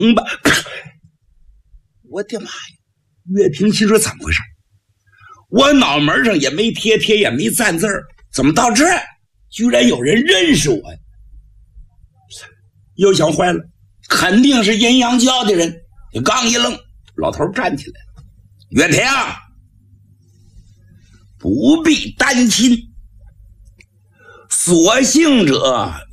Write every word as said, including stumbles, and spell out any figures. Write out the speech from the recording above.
嗯吧，我的妈呀！岳平心说怎么回事？我脑门上也没贴贴也没赞字儿，怎么到这儿居然有人认识我呀？又想坏了，肯定是阴阳教的人。刚一愣，老头站起来了：“岳平，不必担心，所幸者